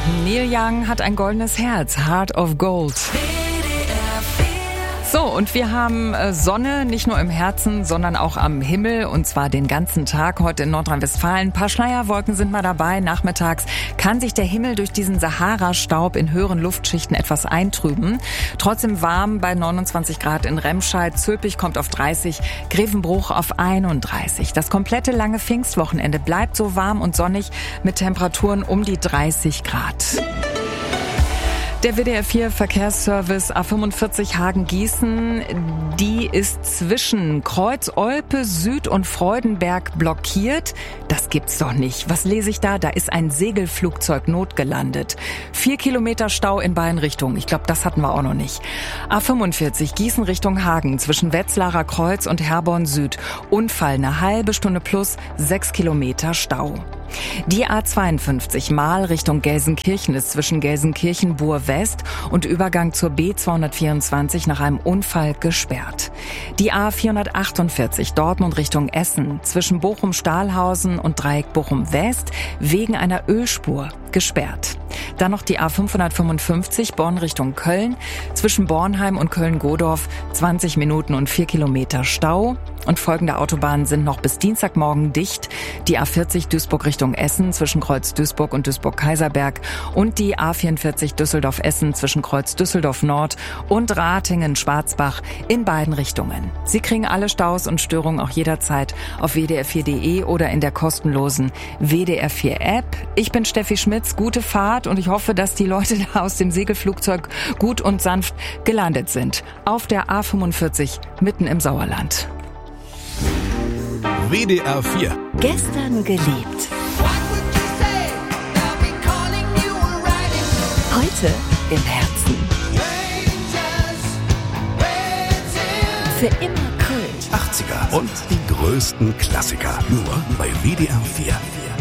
Neil Young hat ein goldenes Herz, Heart of Gold. So, und wir haben Sonne nicht nur im Herzen, sondern auch am Himmel, und zwar den ganzen Tag heute in Nordrhein-Westfalen. Ein paar Schleierwolken sind mal dabei. Nachmittags kann sich der Himmel durch diesen Sahara-Staub in höheren Luftschichten etwas eintrüben. Trotzdem warm bei 29 Grad in Remscheid. Zülpich kommt auf 30, Grevenbruch auf 31. Das komplette lange Pfingstwochenende bleibt so warm und sonnig mit Temperaturen um die 30 Grad. Der WDR 4 Verkehrsservice A45 Hagen-Gießen, die ist zwischen Kreuz-Olpe, Süd und Freudenberg blockiert. Das gibt's doch nicht. Was lese ich da? Da ist ein Segelflugzeug notgelandet. 4 Kilometer Stau in beiden Richtungen. Ich glaube, das hatten wir auch noch nicht. A45 Gießen Richtung Hagen zwischen Wetzlarer Kreuz und Herborn Süd. Unfall eine halbe Stunde plus 6 Kilometer Stau. Die A52 Mahl Richtung Gelsenkirchen ist zwischen Gelsenkirchen Buhr-West und Übergang zur B224 nach einem Unfall gesperrt. Die A448 Dortmund Richtung Essen zwischen Bochum-Stahlhausen und Dreieck Bochum-West wegen einer Ölspur gesperrt. Dann noch die A555 Bonn Richtung Köln zwischen Bornheim und Köln-Godorf 20 Minuten und 4 Kilometer Stau. Und folgende Autobahnen sind noch bis Dienstagmorgen dicht. Die A40 Duisburg Richtung Essen zwischen Kreuz Duisburg und Duisburg-Kaiserberg und die A44 Düsseldorf-Essen zwischen Kreuz Düsseldorf-Nord und Ratingen-Schwarzbach in beiden Richtungen. Sie kriegen alle Staus und Störungen auch jederzeit auf wdr4.de oder in der kostenlosen WDR4 App. Ich bin Steffi Schmitz, gute Fahrt, und ich hoffe, dass die Leute da aus dem Segelflugzeug gut und sanft gelandet sind. Auf der A45 mitten im Sauerland. WDR 4. Gestern geliebt. Heute im Herzen. Für immer Kult. 80er und die größten Klassiker. Nur bei WDR 4.